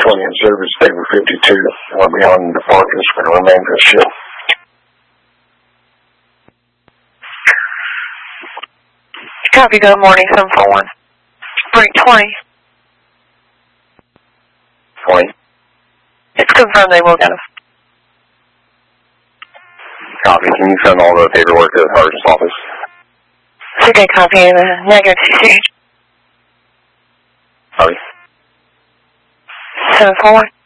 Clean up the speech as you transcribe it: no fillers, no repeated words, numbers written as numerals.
20 in service, Favor 52. We'll be on the forecast for the remainder of the shift. Copy, good morning, 741. Break 20. 20. It's confirmed they will get us. Copy. Can you send all the paperwork to the sergeant's office? Okay, copy. Negative CC. Copy. 741.